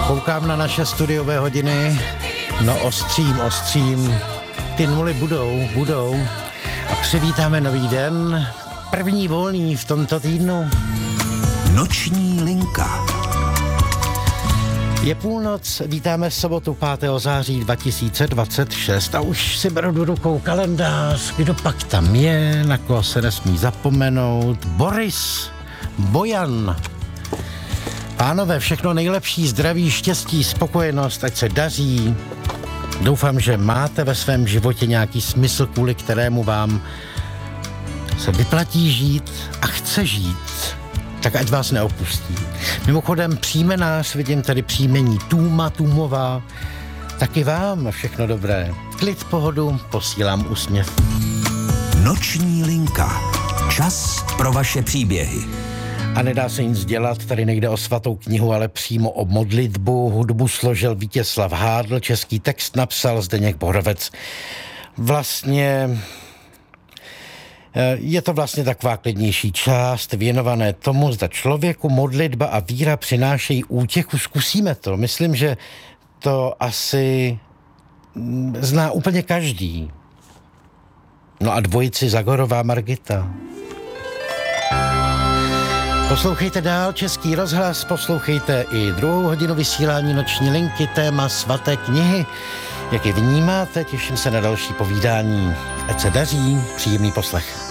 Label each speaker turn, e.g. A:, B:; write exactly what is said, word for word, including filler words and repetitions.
A: Koukám na naše studiové hodiny, no ostřím, ostřím, ty nuly budou, budou a přivítáme nový den, první volný v tomto týdnu.
B: Noční linka.
A: Je půlnoc, vítáme sobotu pátého září dva tisíce dvacet šest a už si beru do rukou kalendář, kdo pak tam je, na koho se nesmí zapomenout. Boris Bojan. Pánové, všechno nejlepší, zdraví, štěstí, spokojenost, ať se daří. Doufám, že máte ve svém životě nějaký smysl, kvůli kterému vám se vyplatí žít a chce žít, tak ať vás neopustí. Mimochodem příjmenář, vidím tady příjmení Tůma, Tůmová, taky vám všechno dobré. Klid, pohodu, posílám úsměv.
B: Noční linka. Čas pro vaše příběhy.
A: A nedá se nic dělat, tady nejde o svatou knihu, ale přímo o modlitbu. Hudbu složil Vítězslav Hádl, český text napsal Zdeněk Borovec. Vlastně je to vlastně taková klidnější část věnované tomu, zda člověku modlitba a víra přinášejí útěchu. Zkusíme to. Myslím, že to asi zná úplně každý. No a dvojici Zagorová Margita. Poslouchejte dál Český rozhlas, poslouchejte i druhou hodinu vysílání Noční linky, téma svaté knihy. Jak je vnímáte, těším se na další povídání. Ať se daří, příjemný poslech.